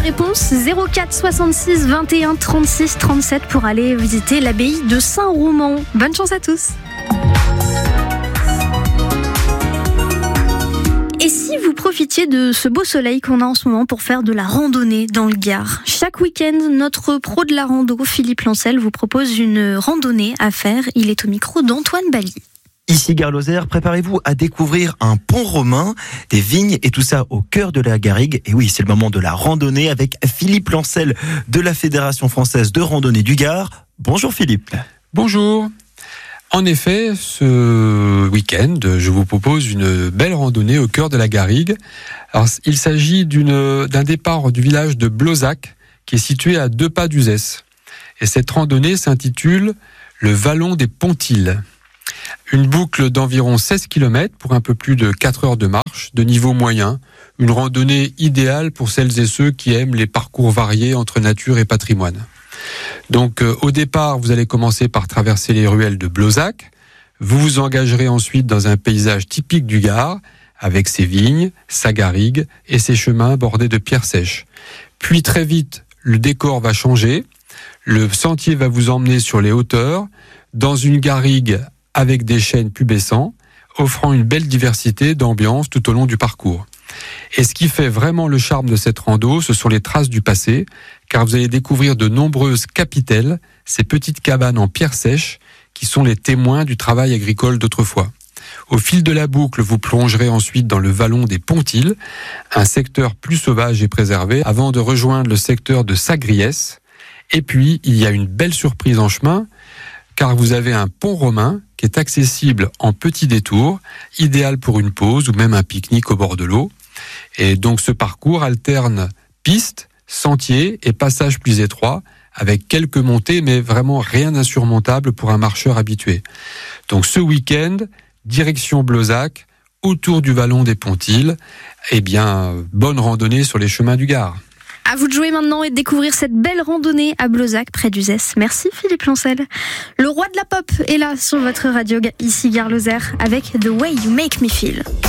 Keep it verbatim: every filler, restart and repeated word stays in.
réponse, zéro quatre soixante-six vingt et un trente-six trente-sept pour aller visiter l'abbaye de Saint-Roman. Bonne chance à tous. Et si vous profitiez de ce beau soleil qu'on a en ce moment pour faire de la randonnée dans le Gard? Chaque week-end, notre pro de la rando, Philippe Lancel, vous propose une randonnée à faire. Il est au micro d'Antoine Bali. Ici Gare Lozère, préparez-vous à découvrir un pont romain, des vignes et tout ça au cœur de la Garrigue. Et oui, c'est le moment de la randonnée avec Philippe Lancel de la Fédération française de randonnée du Gard. Bonjour Philippe. Bonjour. En effet, ce week-end, je vous propose une belle randonnée au cœur de la Garrigue. Alors, il s'agit d'une, d'un départ du village de Blozac, qui est situé à deux pas d'Uzès. Et cette randonnée s'intitule le Vallon des Pontilles. Une boucle d'environ seize kilomètres pour un peu plus de quatre heures de marche, de niveau moyen. Une randonnée idéale pour celles et ceux qui aiment les parcours variés entre nature et patrimoine. Donc euh, au départ, vous allez commencer par traverser les ruelles de Blozac. Vous vous engagerez ensuite dans un paysage typique du Gard, avec ses vignes, sa garrigue et ses chemins bordés de pierres sèches. Puis très vite, le décor va changer. Le sentier va vous emmener sur les hauteurs, dans une garrigue avec des chênes pubescents, offrant une belle diversité d'ambiance tout au long du parcours. Et ce qui fait vraiment le charme de cette rando, ce sont les traces du passé, car vous allez découvrir de nombreuses capitelles, ces petites cabanes en pierre sèche, qui sont les témoins du travail agricole d'autrefois. Au fil de la boucle, vous plongerez ensuite dans le vallon des Pontilles, un secteur plus sauvage et préservé, avant de rejoindre le secteur de Sagriès. Et puis, il y a une belle surprise en chemin, car vous avez un pont romain qui est accessible en petit détour, idéal pour une pause ou même un pique-nique au bord de l'eau. Et donc ce parcours alterne pistes, sentiers et passages plus étroits, avec quelques montées, mais vraiment rien d'insurmontable pour un marcheur habitué. Donc ce week-end, direction Blozac, autour du vallon des Pontilles, eh bien, bonne randonnée sur les chemins du Gard. À vous de jouer maintenant et de découvrir cette belle randonnée à Blozac, près d'Uzès. Merci Philippe Lancel. Le roi de la pop est là sur votre radio, ici Gare Lozère, avec The Way You Make Me Feel.